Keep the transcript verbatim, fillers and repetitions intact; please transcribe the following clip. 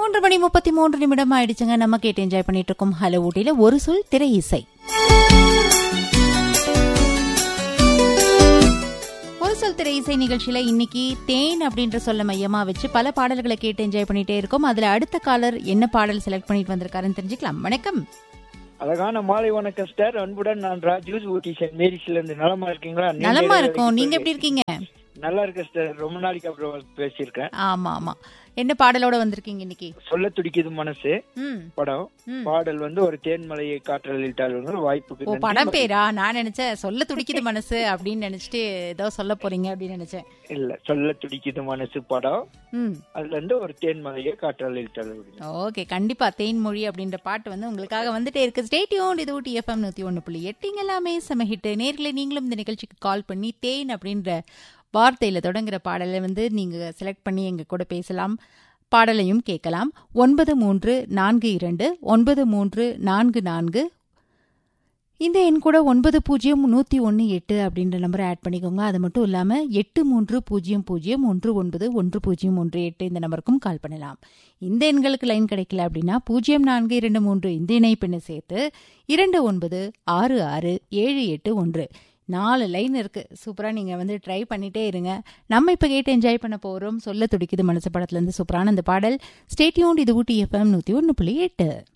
மூன்று மணி முப்பத்தி மூன்று நிமிடம் ஆயிடுச்சுங்க. நம்ம கேட்டு என்ஜாய் பண்ணிட்டு இருக்கோம் ஹலோ ஊட்டியில ஒரு சொல் திரை இசை. ஒரு சொல் திரை இசை நிகழ்ச்சியில இன்னைக்கு தேன் அப்படின்ற சொல்ல மையமா வச்சு பல பாடல்களை கேட்டு என்ஜாய் பண்ணிட்டே இருக்கோம். அதுல அடுத்த காலர் என்ன பாடல் செலக்ட் பண்ணிட்டு வந்திருக்காருன்னு தெரிஞ்சுக்கலாம். வணக்கம். அழகான மாலை வணக்கம் ஸ்டார். அன்புடன் நான் ராஜூஸ் ஊட்டி சென்ட் மேரிஸ்ல இருந்து. நலமா இருக்கீங்களா? நலமா இருக்கும். நீங்க எப்படி இருக்கீங்க? நல்லா இருக்கு ஸ்டார். ரொம்ப நாளைக்கு அப்புறம் பேசியிருக்கேன். ஆமா ஆமா. என்ன பாடலோட வந்திருக்கீங்க இன்னைக்கு? சொல்ல துடிக்குது மனசு படம். பாடல் வந்து ஒரு தேன்மலையை காற்றலிட்டால் வாய்ப்புக்கு. படம் பேரா? நான் நினைச்சேன் சொல்ல துடிக்குது மனசு அப்படின்னு நினைச்சிட்டு ஏதோ சொல்ல போறீங்க அப்படின்னு நினைச்சேன். இல்ல, சொல்ல துடிக்குது மனசு படம். அதுல இருந்து ஒரு தேன்மலையை காற்றலிட்டால். ஓகே, கண்டிப்பா தேன்மொழி அப்படின்ற பாட்டு வந்து உங்களுக்காக வந்துட்டே இருக்கு. Stay tuned. இது ஊட்டி எஃப்எம் நூத்தி ஒன்னு புள்ளி எட்டு. இங்க எல்லாமே செம ஹிட். நேர்ல நீங்களும் இந்த நிகழ்ச்சிக்கு கால் பண்ணி தேன் அப்படின்ற வார்த்தையில தொடங்குற பாடலை வந்து நீங்க செலக்ட் பண்ணி எங்க கூட பேசலாம், பாடலையும் கேட்கலாம். ஒன்பது மூன்று நான்கு இரண்டு ஒன்பது மூன்று நான்கு நான்கு இந்த எண் கூட ஒன்பது பூஜ்ஜியம் நூத்தி ஒன்னு எட்டு அப்படின்ற நம்பரை ஆட் பண்ணிக்கோங்க. அது மட்டும் இல்லாம எட்டு மூன்று பூஜ்ஜியம் பூஜ்ஜியம் ஒன்று ஒன்பது ஒன்று பூஜ்ஜியம் ஒன்று எட்டு இந்த நம்பருக்கும் கால் பண்ணலாம். இந்த எண்களுக்கு லைன் கிடைக்கல அப்படின்னா பூஜ்ஜியம் நான்கு இரண்டு மூன்று இந்த இணைப்பெண்ணை சேர்த்து இரண்டு ஒன்பது ஆறு ஆறு ஏழு எட்டு ஒன்று நாலு லைன் இருக்கு. சூப்பரா நீங்க வந்து ட்ரை பண்ணிட்டே இருங்க. நம்ம இப்ப கேட்டு என்ஜாய் பண்ண போறோம் சொல்ல துடிக்குது மனசு படத்துல இருந்து சூப்பரான இந்த பாடல். Stay tuned. இது ஊட்டி எஃப்எம் நூத்தி ஒன்னு புள்ளி எட்டு.